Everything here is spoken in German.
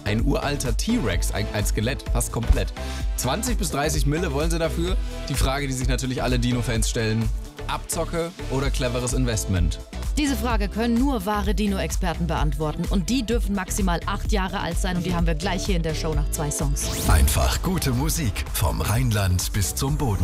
Ein uralter T-Rex, ein Skelett, fast komplett. 20 bis 30 Mille wollen sie dafür. Die Frage, die sich natürlich alle Dino-Fans stellen: Abzocke oder cleveres Investment? Diese Frage können nur wahre Dino-Experten beantworten. Und die dürfen maximal 8 Jahre alt sein. Und die haben wir gleich hier in der Show nach 2 Songs. Einfach gute Musik vom Rheinland bis zum Bodensee.